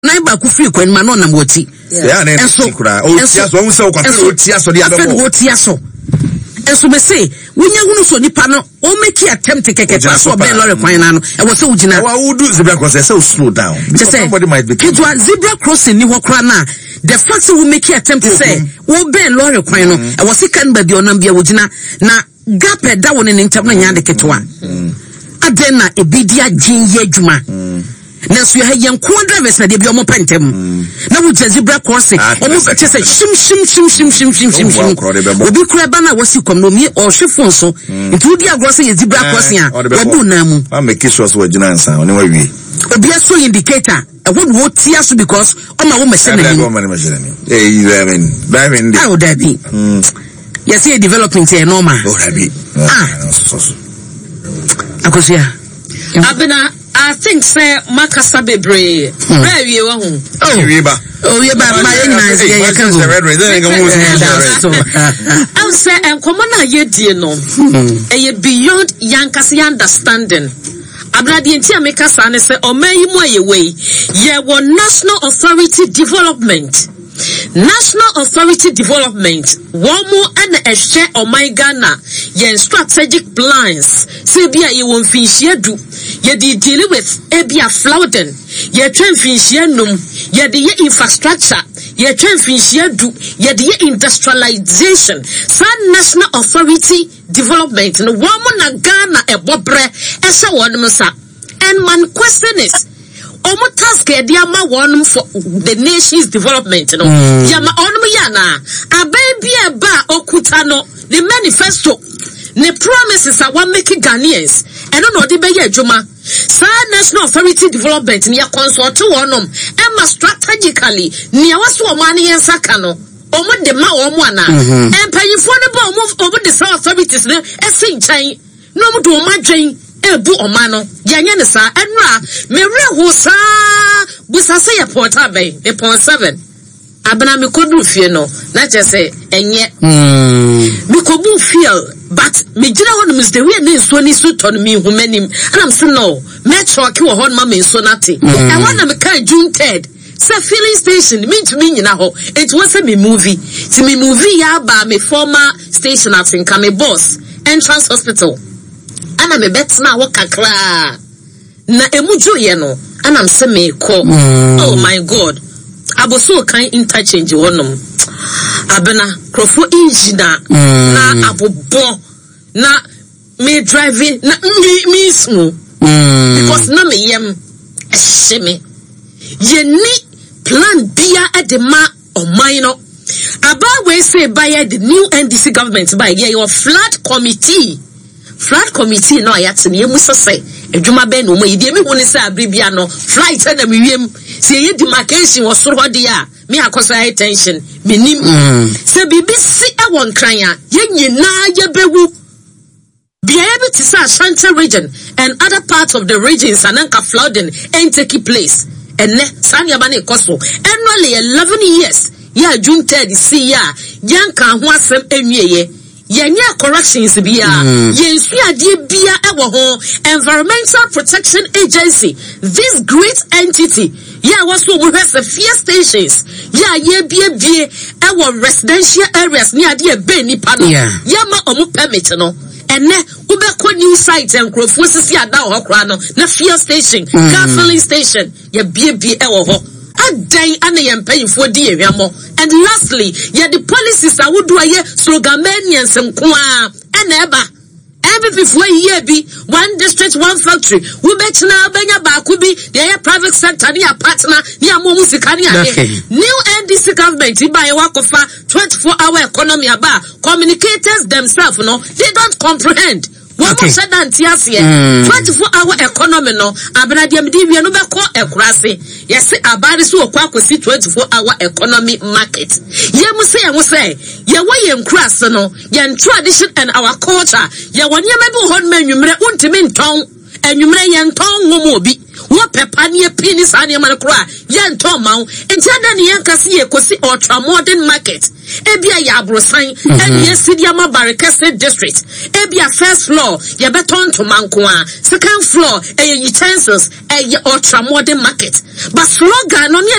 Naiba ku free kwan ma no na moti. Yeah, na kura. O tia so won se o kwafere o tia so dia be mo. O tia so. Enso me say, wonya hunu so nipa no, o make attempt keke pass o ben lorry kwan na no. E wo se ugina. Wa wo do zebra crossing say slow down. Somebody might be. Kitwa zebra crossing ni ho kra na. The fact we make attempt to say, wo ben lorry kwan no, e wo se kan ba bi onam bia wogina na gap e da won ni ntam na nya de ketwa. Aden na ebidia dwin ye adwuma. Na so ya yen ko drivers na de bi omo pentem na wo zebra crossing omo che say shim obi kura ba na wasi kom no mi o hwefo so nti odi agrose ye zebra crossing a obu na mu am make sure so wagina nsan oni wa wi obi aso indicator e wo tia so because o ma wo machine ni driving how that be yes see development here normal akosia abena I think say Makasa Bebre. Where you are? Oh, you ba my nice. Yeah, you can go. I'll say and common ye dear no. Beyond Yankasi understanding. Abradi ntia meka sane say o mayi mo ye national authority development. National authority development womo and ehye o my Ghana yen strategic plans say bia ye won finhia du ye di deal with ebia flooding ye twen finhia num ye de ye infrastructure ye twen finhia du ye de ye industrialization san national authority development no womo na Ghana ebobre ese wonum sa and man question is omo task e dia ma wonum for the nation's development no ya ma onum ya na aban bia ba okuta no the manifesto ne promises are one making Ghanaians and no de be ya adwuma sa national authority development ne ya consult wonum e ma strategically ne waso o ma ne yensaka no omo de ma omo ana empanyifo ne ba omo de sa authorities ne ese nchan no omo do ma dwen ebu omano yanya ne sa enra mewre ho sa busase ya porta bay the point 7 abana me kodu fie no na che say enye me kobu feel but me gina ho no mr we na so ni so ton me humanim and I'm saying no me choke wo ho ma me so nati e wana me kan June 3rd say filling station me to me nyina ho it was a me movie ti me movie ya ba me former station at in Kame boss Entrance Hospital ana me betna wo kakra na emujo ye no ana am se me ko oh my god aboso kan interchange wonom abena crofo engineer na abobo na me driving na me smooth because na me yem ehye ye ni plan bia edema o minor about we say by the new NDC government by your flood committee no ayat ne musa say adwuma ben no mai de me woni say abribia no flight na me wiem say ye demarcation wo soro hode a me akosa high tension menim say BBC e won kran a ye nyina ye bewu bia be to say Ashanti region and other parts of the regions ananka flooding ain't taking place and sanya ba na ekoso annually 11 years ya June 3rd see ya yanka ho asem enwieye yenya corrections bia yensu ade bia ewo ho Environmental Protection Agency this great entity ya was so we have fear stations ya ye bie ewo residential areas ni ade be nipa no ya ma omu permit no ene ubeko new site enkrofo sisi ada ho kra no na fear station car filling station ya bie ewo ho adan ane yempanyfo di ewiamo and lastly ya the policies a wodo aye slogan manians nko a ena eba every year be one district one factory we bet na benya ba ku bi the private sector ni partner ni amomu sikani ade new NDC government by wakofa 24-hour economy aba communicators themselves no they don't comprehend. Okay. 24-hour economy no abradiem di wi no be ko ekurase yes abari so okwa akosi 24-hour economy market yemu say ye wo ye nkurase no ye tradition and our culture ye woni ma bi ho ma nwumre untimi nton enwumre yenton ngomo obi wo pepa ne pini sa ne man kro a yenton mawo enti ada ne yankase ye kosi ultra modern market ebia ya abrosan ene yesidia ma Barikese district ebia first floor ye beton to manko a second floor utensils ultra modern market but slogan no ne